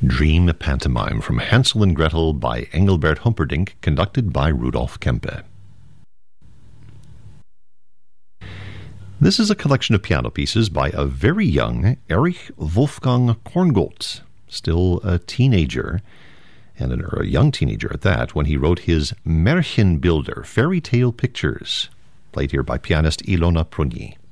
Dream Pantomime from Hansel and Gretel by Engelbert Humperdinck, conducted by Rudolf Kempe. This is a collection of piano pieces by a very young Erich Wolfgang Korngold, still a teenager, and a young teenager at that, when he wrote his Märchenbilder, fairy tale pictures, played here by pianist Ilona Prunyi.